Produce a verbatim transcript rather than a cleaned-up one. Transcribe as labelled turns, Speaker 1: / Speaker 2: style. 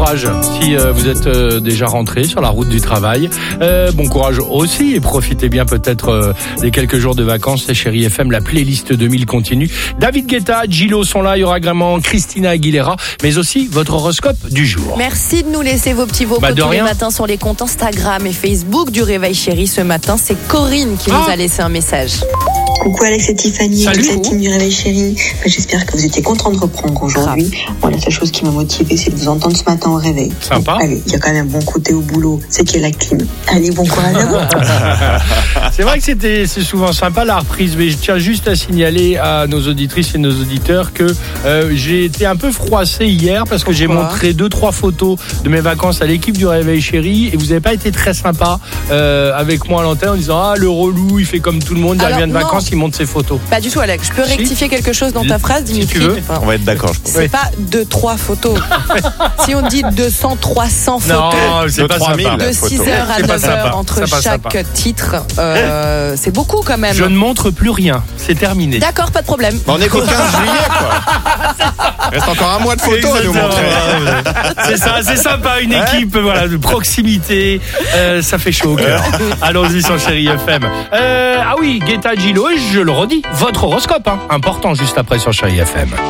Speaker 1: courage si euh, vous êtes euh, déjà rentré sur la route du travail. Euh, bon courage aussi et profitez bien peut-être euh, des quelques jours de vacances. C'est Chérie F M, la playlist deux mille continue. David Guetta, Gillo sont là, il y aura également Christina Aguilera, mais aussi votre horoscope du jour.
Speaker 2: Merci de nous laisser vos petits vocaux
Speaker 1: Bah, de
Speaker 2: tous
Speaker 1: rien.
Speaker 2: les matins sur les comptes Instagram et Facebook du Réveil Chéri. Ce matin, c'est Corinne qui
Speaker 1: Ah.
Speaker 2: nous a laissé un message.
Speaker 3: Coucou Alex et Tiffany,
Speaker 1: Salut.
Speaker 3: toute la team du Réveil Chéri. Ben, J'espère que vous étiez contents de reprendre aujourd'hui. Moi, la seule chose qui m'a motivée, c'est de vous entendre ce matin au réveil.
Speaker 1: Sympa.
Speaker 3: Donc, allez, il y a quand même un bon côté au boulot, c'est qu'il y a la clim. Allez, bon courage à vous.
Speaker 1: C'est vrai que c'était, c'est souvent sympa la reprise, mais je tiens juste à signaler à nos auditrices et nos auditeurs que euh, j'ai été un peu froissé hier parce que j'ai
Speaker 2: Pourquoi
Speaker 1: montré deux trois photos de mes vacances à l'équipe du Réveil Chéri et vous n'avez pas été très sympa euh, avec moi à l'antenne en disant ah le relou il fait comme tout le monde, il
Speaker 2: Alors,
Speaker 1: revient de
Speaker 2: non.
Speaker 1: vacances, il monte ses photos.
Speaker 2: Pas du tout, Alex. Je peux
Speaker 1: Si.
Speaker 2: rectifier quelque chose dans ta phrase,
Speaker 1: Si
Speaker 2: Dimitri.
Speaker 1: tu veux.
Speaker 2: Enfin,
Speaker 4: On va être d'accord, je pense.
Speaker 2: c'est
Speaker 1: Oui.
Speaker 2: pas deux, trois photos. Si on dit deux cents, trois cents photos.
Speaker 1: Non, c'est
Speaker 4: De
Speaker 1: pas
Speaker 4: trois mille.
Speaker 1: sympa.
Speaker 2: De
Speaker 4: photo.
Speaker 2: six heures à
Speaker 1: C'est pas
Speaker 2: neuf
Speaker 1: sympa.
Speaker 2: heures entre
Speaker 1: C'est pas
Speaker 2: chaque
Speaker 1: sympa.
Speaker 2: titre, euh, c'est beaucoup quand même.
Speaker 1: Je ne montre plus rien, c'est terminé.
Speaker 2: D'accord, pas de problème.
Speaker 4: On est qu'au quinze juillet, quoi. Reste encore un mois de photos à nous
Speaker 1: Exactement.
Speaker 4: montrer.
Speaker 1: C'est ça, c'est sympa, une équipe voilà, de proximité, euh, ça fait chaud au cœur. Allons-y sur Chérie F M. Euh, ah oui, Guetta, Gillo, et je le redis, votre horoscope, hein, important juste après sur Chérie F M.